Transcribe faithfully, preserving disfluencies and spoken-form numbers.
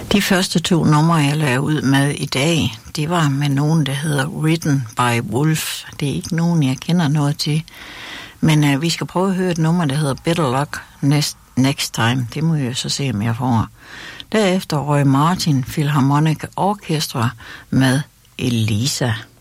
De første to numre, jeg lavede ud med i dag, det var med nogen, der hedder Written by Wolf. Det er ikke nogen, jeg kender noget til. Men uh, vi skal prøve at høre et nummer, der hedder Better Luck Next, Next Time. Det må jeg så se, om jeg får. Derefter Roy Martin Philharmonic Orchestra med Elisa.